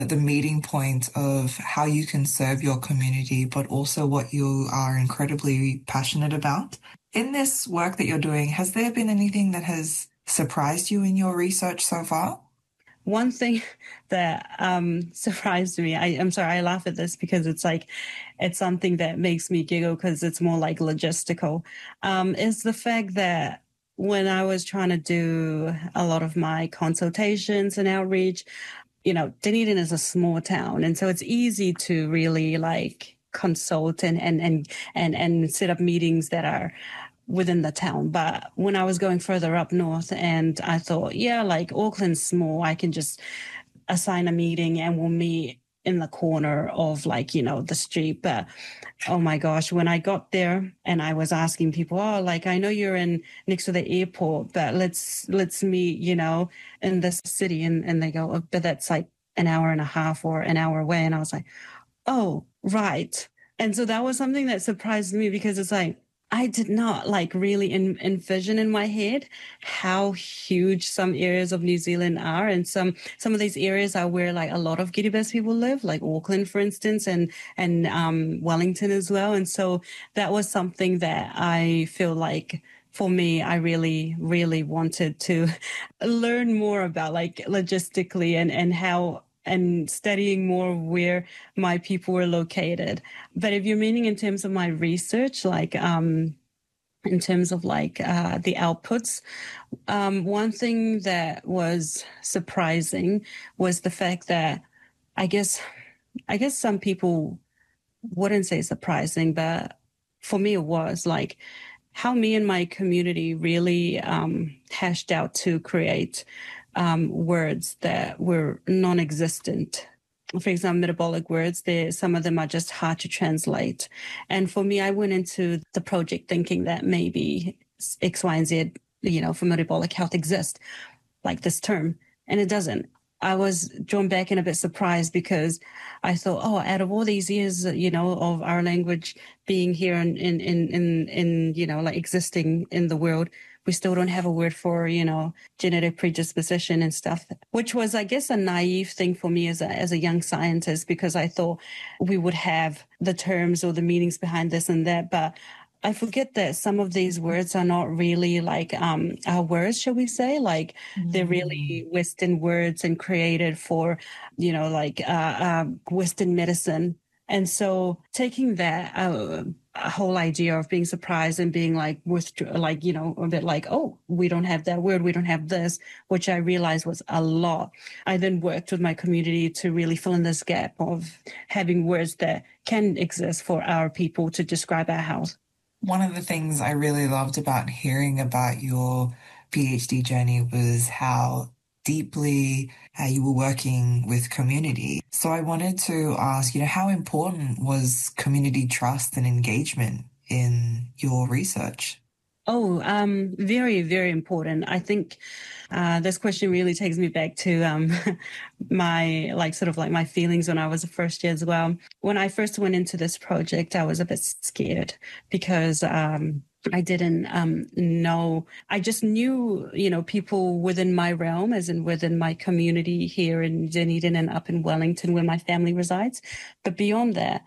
the meeting point of how you can serve your community, but also what you are incredibly passionate about. In this work that you're doing, has there been anything that has surprised you in your research so far? One thing that surprised me, I'm sorry, I laugh at this because it's like, it's something that makes me giggle because it's more like logistical, is the fact that when I was trying to do a lot of my consultations and outreach, Dunedin is a small town. And so it's easy to really like consult and set up meetings that are within the town. But when I was going further up north and I thought, yeah, like Auckland's small, I can just assign a meeting and we'll meet in the corner of like, the street. But oh my gosh, when I got there and I was asking people, oh, like I know you're in next to the airport, but let's meet, in this city. And they go, oh, but that's like an hour and a half or an hour away. And I was like, oh, right. And so that was something that surprised me because it's like, I did not like really envision in my head how huge some areas of New Zealand are. And some of these areas are where like a lot of Kiribati people live, like Auckland, for instance, and Wellington as well. And so that was something that I feel like for me, I really, really wanted to learn more about like logistically and how and studying more where my people were located. But if you're meaning in terms of my research, like in terms of like the outputs, one thing that was surprising was the fact that I guess I guess some people wouldn't say surprising, but for me it was like how me and my community really hashed out to create words that were non-existent. For example, metabolic words, some of them are just hard to translate. And for me, I went into the project thinking that maybe X, Y, and Z, for metabolic health exist, like this term, and it doesn't. I was drawn back and a bit surprised because I thought, oh, out of all these years, of our language being here in like existing in the world, we still don't have a word for, genetic predisposition and stuff, which was, I guess, a naive thing for me as a young scientist, because I thought we would have the terms or the meanings behind this and that. But I forget that some of these words are not really like our words, shall we say? Like they're Mm. really Western words and created for, Western medicine. And so taking that whole idea of being surprised and being like, a bit like, oh, we don't have that word, we don't have this, which I realized was a lot. I then worked with my community to really fill in this gap of having words that can exist for our people to describe our health. One of the things I really loved about hearing about your PhD journey was how deeply you were working with community. So I wanted to ask, how important was community trust and engagement in your research? Oh, very, very important. I think this question really takes me back to my like sort of like my feelings when I was a first year as well. When I first went into this project, I was a bit scared because I didn't know. I just knew, people within my realm, as in within my community here in Dunedin and up in Wellington, where my family resides. But beyond that,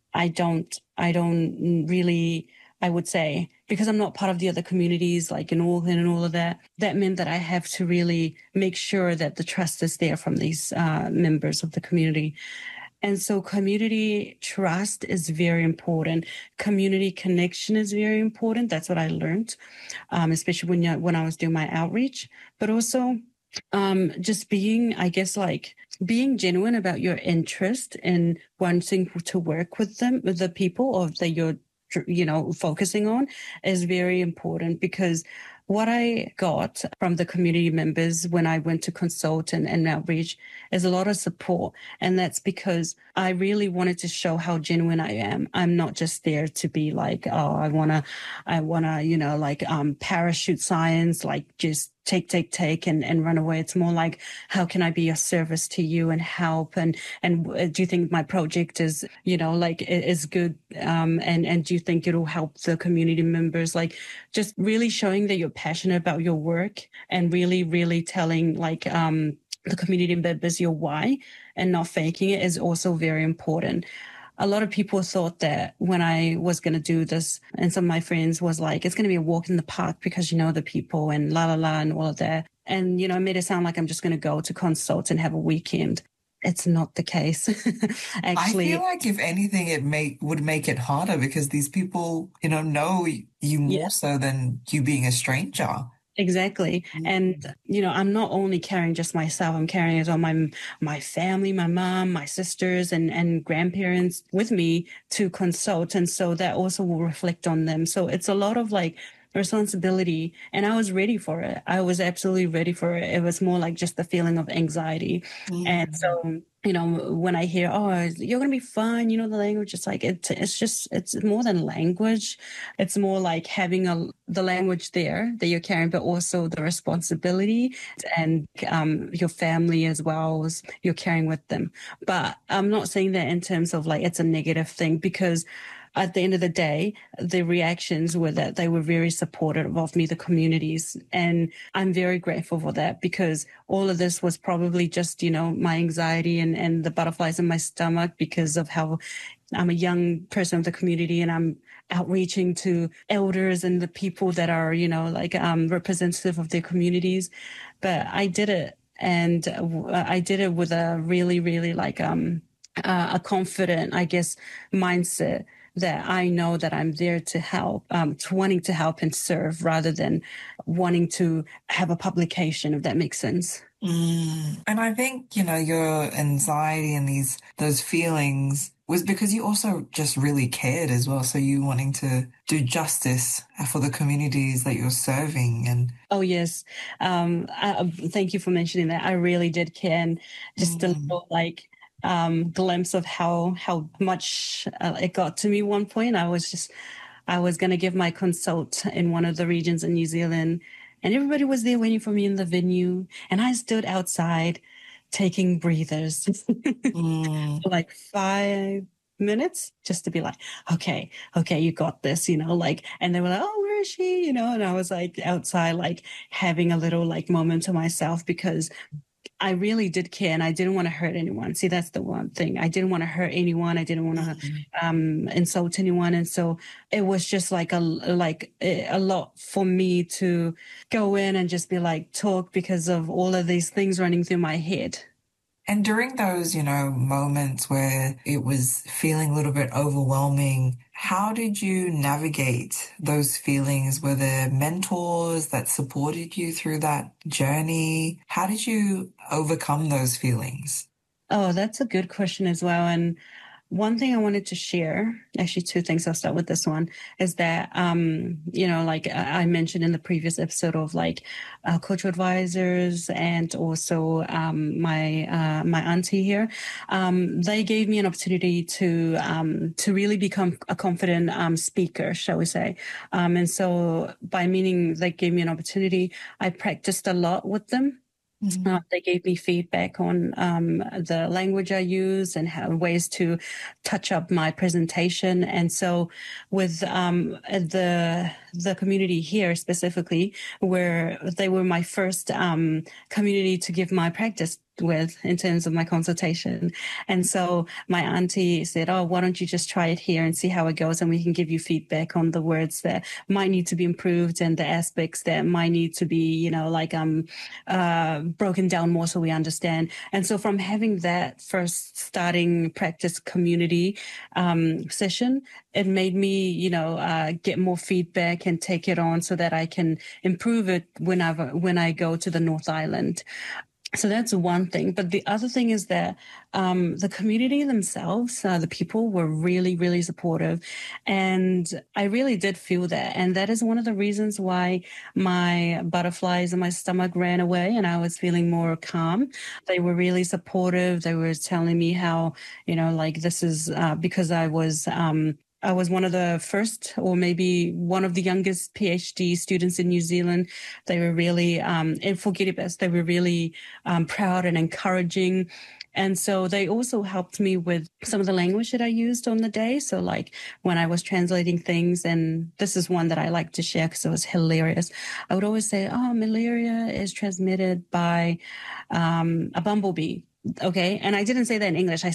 I don't really, I would say, because I'm not part of the other communities like in Auckland and all of that, that meant that I have to really make sure that the trust is there from these members of the community. And so community trust is very important. Community connection is very important. That's what I learned, especially when I was doing my outreach, but also just being, I guess, like being genuine about your interest in wanting to work with them, with the people of that you're, focusing on is very important, because what I got from the community members when I went to consult and outreach is a lot of support. And that's because I really wanted to show how genuine I am. I'm not just there to be like, oh, I wanna, parachute science, like just take and run away. It's more like, how can I be of service to you and help? And do you think my project is, is good? And do you think it'll help the community members? Like just really showing that you're passionate about your work and really, really telling like, the community members your why and not faking it is also very important. A lot of people thought that when I was going to do this, and some of my friends was like, it's going to be a walk in the park because you know the people and la la la and all of that. And, you know, it made it sound like I'm just going to go to consult and have a weekend. It's not the case. I feel Actually, like if anything, it would make it harder because these people, know you yeah. more so than you being a stranger. Exactly. And, Mm. you know, I'm not only carrying just myself, I'm carrying as well my family, my mom, my sisters and grandparents with me to consult. And so that also will reflect on them. So it's a lot of like responsibility. And I was ready for it. I was absolutely ready for it. It was more like just the feeling of anxiety. And Mm. so, you know, when I hear, oh, you're going to be fine, you know, the language, it's like, it's more than language. It's more like having the language there that you're carrying, but also the responsibility and your family as well as you're carrying with them. But I'm not saying that in terms of like it's a negative thing because at the end of the day, the reactions were that they were very supportive of me, the communities. And I'm very grateful for that because all of this was probably just, you know, my anxiety and the butterflies in my stomach because of how I'm a young person of the community and I'm outreaching to elders and the people that are, you know, like representative of their communities. But I did it, and I did it with a really, really like a confident, I guess, mindset that I know that I'm there to help, to wanting to help and serve rather than wanting to have a publication, if that makes sense. Mm. And I think, your anxiety and those feelings was because you also just really cared as well. So you wanting to do justice for the communities that you're serving and Oh yes, thank you for mentioning that. I really did care, and just a mm, little like glimpse of how much it got to me. One point, I was gonna give my consult in one of the regions in New Zealand, and everybody was there waiting for me in the venue, and I stood outside taking breathers mm, for like 5 minutes just to be like, okay, okay, you got this, you know, like, and they were like, oh, where is she? You know, and I was like outside, like having a little like moment to myself because I really did care and I didn't want to hurt anyone. See, that's the one thing. I didn't want to hurt anyone. I didn't want to mm. insult anyone. And so it was just like a lot for me to go in and just be like, talk because of all of these things running through my head. And during those, moments where it was feeling a little bit overwhelming, how did you navigate those feelings? Were there mentors that supported you through that journey? How did you overcome those feelings? Oh, that's a good question as well. And one thing I wanted to share, actually two things, I'll start with this one, is that, you know, like I mentioned in the previous episode of like cultural advisors and also my auntie here, they gave me an opportunity to really become a confident speaker, shall we say. And so by meaning they gave me an opportunity, I practiced a lot with them. They gave me feedback on the language I use and how ways to touch up my presentation. And so, with the community here specifically, where they were my first community to give my practice with in terms of my consultation. And so my auntie said, oh, why don't you just try it here and see how it goes? And we can give you feedback on the words that might need to be improved and the aspects that might need to be, you know, like broken down more so we understand. And so from having that first starting practice community session, it made me, you know, get more feedback and take it on so that I can improve it when I go to the North Island. So that's one thing. But the other thing is that the community themselves, the people were really, really supportive. And I really did feel that. And that is one of the reasons why my butterflies in my stomach ran away and I was feeling more calm. They were really supportive. They were telling me how, you know, like this is because I was one of the first, or maybe one of the youngest PhD students in New Zealand. They were really, and for Kiribati, they were really proud and encouraging. And so they also helped me with some of the language that I used on the day. So, like when I was translating things, and this is one that I like to share because it was hilarious. I would always say, oh, malaria is transmitted by a bumblebee. Okay. And I didn't say that in English. I